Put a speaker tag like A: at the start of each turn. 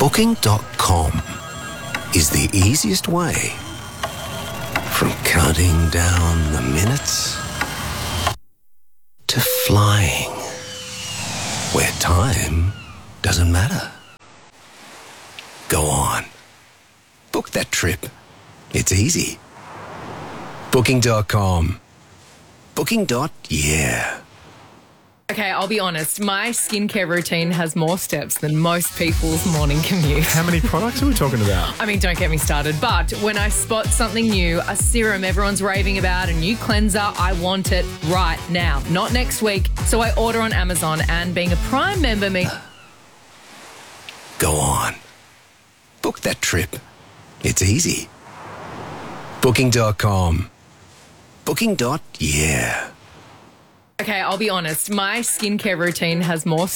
A: Booking.com is the easiest way from counting down the minutes to flying where time doesn't matter. Go on. Book that trip. It's easy. Booking.com. Booking.yeah.
B: Okay, I'll be honest. My skincare routine has more steps than most people's morning commute.
C: How many products are we talking about?
B: I mean, don't get me started. But when I spot something new, a serum everyone's raving about, a new cleanser, I want it right now, not next week. So I order on Amazon, and being a Prime member means...
A: Go on. Book that trip. It's easy. Booking.com. Booking.yeah.
B: Okay, I'll be honest. My skincare routine has more